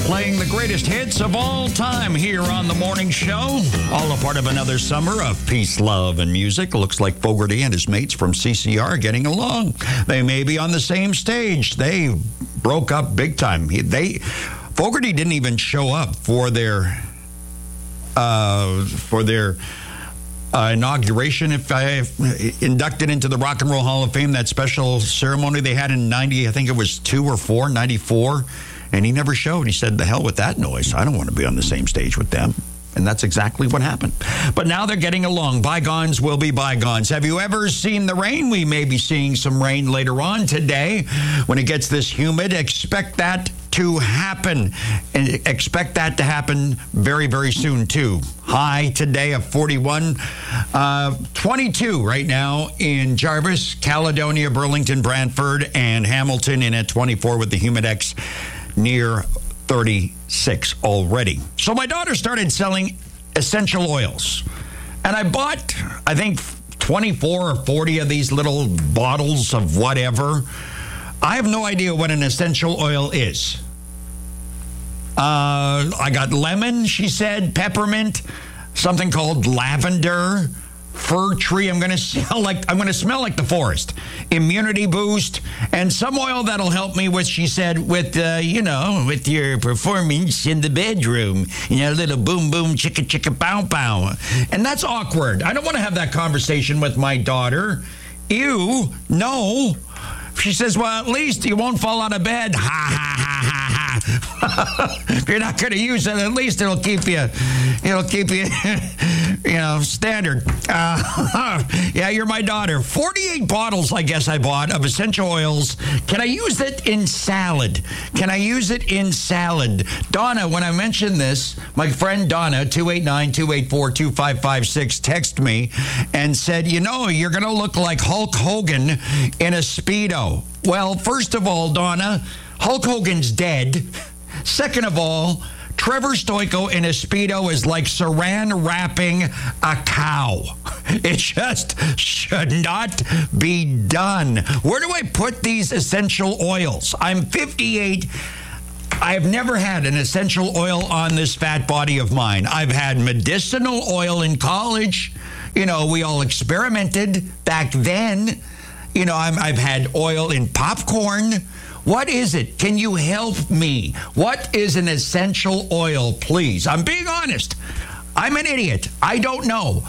playing the greatest hits of all time here on The Morning Show. All a part of another summer of peace, love, and music. Looks like Fogerty and his mates from CCR are getting along. They may be on the same stage. They broke up big time. Fogerty didn't even show up for their inauguration, inducted into the Rock and Roll Hall of Fame, that special ceremony they had in 90, I think it was 94, and he never showed. He said, the hell with that noise. I don't want to be on the same stage with them. And that's exactly what happened. But now they're getting along. Bygones will be bygones. Have you ever seen the rain? We may be seeing some rain later on today. When it gets this humid, expect that to happen. And expect that to happen very, very soon, too. High today of 41. 22 right now in Jarvis, Caledonia, Burlington, Brantford, and Hamilton, in at 24 with the Humidex near 36 already. So my daughter started selling essential oils. And I bought, I think, 24 or 40 of these little bottles of whatever. I have no idea what an essential oil is. I got lemon, she said, peppermint, something called lavender, fir tree. I'm going to smell like the forest. Immunity boost, and some oil that'll help me with, she said, with with your performance in the bedroom. A little boom boom chicka chicka pow pow. And that's awkward. I don't want to have that conversation with my daughter. Ew, no. She says, well, at least you won't fall out of bed. Ha ha ha ha ha. If you're not going to use it, at least it'll keep you standard. Yeah, you're my daughter. 48 bottles, I guess I bought, of essential oils. Can I use it in salad? Donna, when I mentioned this, my friend Donna, 289-284-2556, texted me and said, you're going to look like Hulk Hogan in a Speedo. Well, first of all, Donna, Hulk Hogan's dead. Second of all, Trevor Stoico in a Speedo is like Saran wrapping a cow. It just should not be done. Where do I put these essential oils? I'm 58. I have never had an essential oil on this fat body of mine. I've had medicinal oil in college. We all experimented back then. I've had oil in popcorn. What is it? Can you help me? What is an essential oil, please? I'm being honest. I'm an idiot. I don't know.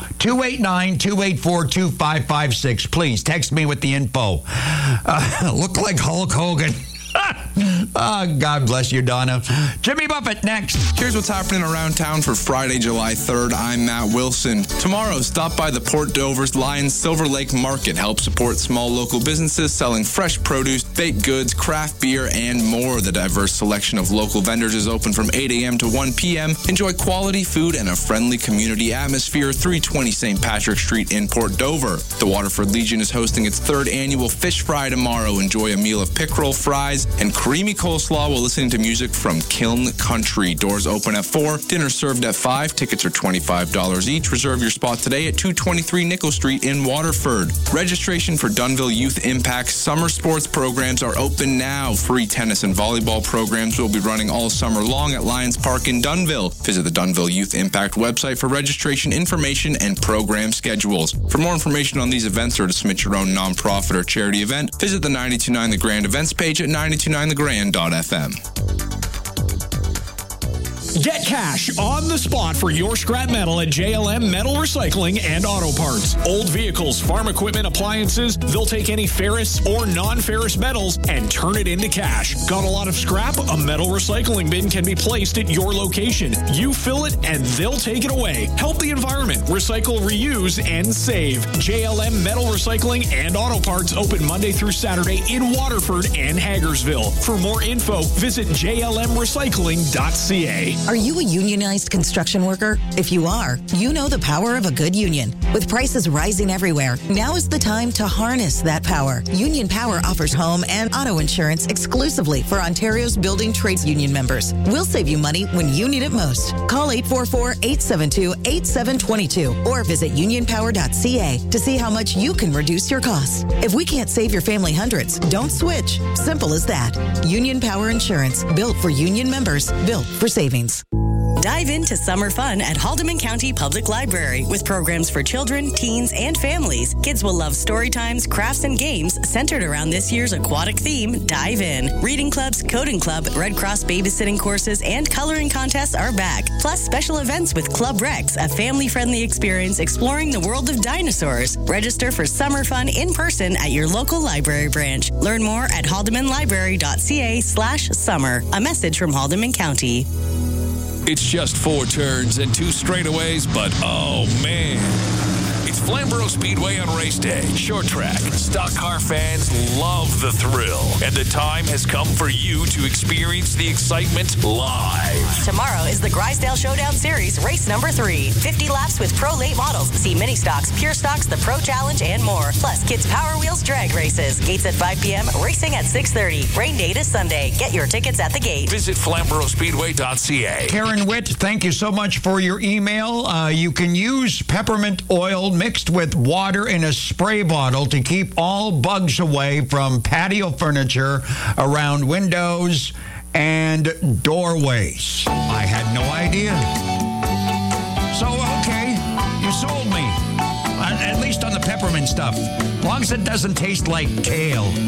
289-284-2556. Please text me with the info. Look like Hulk Hogan. Oh, God bless you, Donna. Jimmy Buffett next. Here's what's happening around town for Friday, July 3rd. I'm Matt Wilson. Tomorrow, stop by the Port Dover's Lions Silver Lake Market. Help support small local businesses selling fresh produce, baked goods, craft beer, and more. The diverse selection of local vendors is open from 8 a.m. to 1 p.m. Enjoy quality food and a friendly community atmosphere. 320 St. Patrick Street in Port Dover. The Waterford Legion is hosting its 3rd annual Fish Fry tomorrow. Enjoy a meal of pickerel, fries, and creamy coleslaw while listening to music from Kiln Country. Doors open at 4, dinner served at 5. Tickets are $25 each. Reserve your spot today at 223 Nickel Street in Waterford. Registration for Dunnville Youth Impact summer sports programs are open now. Free tennis and volleyball programs will be running all summer long at Lions Park in Dunnville. Visit the Dunnville Youth Impact website for registration information and program schedules. For more information on these events or to submit your own nonprofit or charity event, visit the 929 The Grand events page at 929thegrand.fm. Get cash on the spot for your scrap metal at JLM Metal Recycling and Auto Parts. Old vehicles, farm equipment, appliances, they'll take any ferrous or non-ferrous metals and turn it into cash. Got a lot of scrap? A metal recycling bin can be placed at your location. You fill it and they'll take it away. Help the environment. Recycle, reuse, and save. JLM Metal Recycling and Auto Parts open Monday through Saturday in Waterford and Hagersville. For more info, visit jlmrecycling.ca. Are you a unionized construction worker? If you are, you know the power of a good union. With prices rising everywhere, now is the time to harness that power. Union Power offers home and auto insurance exclusively for Ontario's building trades union members. We'll save you money when you need it most. Call 844-872-8722 or visit unionpower.ca to see how much you can reduce your costs. If we can't save your family hundreds, don't switch. Simple as that. Union Power Insurance, built for union members, built for savings. Dive into summer fun at Haldeman County Public Library with programs for children, teens, and families. Kids will love story times, crafts, and games centered around this year's aquatic theme, Dive In. Reading clubs, coding club, Red Cross babysitting courses, and coloring contests are back. Plus special events with Club Rex, a family-friendly experience exploring the world of dinosaurs. Register for summer fun in person at your local library branch. Learn more at haldemanlibrary.ca/summer. A message from Haldeman County. It's just 4 turns and 2 straightaways, but oh man. It's Flamborough Speedway on race day. Short track. Stock car fans love the thrill. And the time has come for you to experience the excitement live. Tomorrow is the Grisdale Showdown Series, race number 3. 50 laps with pro late models. See mini stocks, pure stocks, the Pro Challenge, and more. Plus kids Power Wheels drag races. Gates at 5 p.m., racing at 6:30. Rain date is Sunday. Get your tickets at the gate. Visit FlamboroughSpeedway.ca. Karen Witt, thank you so much for your email. You can use peppermint oil mixed with water in a spray bottle to keep all bugs away from patio furniture around windows and doorways. I had no idea. So, okay, you sold me. At least on the peppermint stuff. As long as it doesn't taste like kale.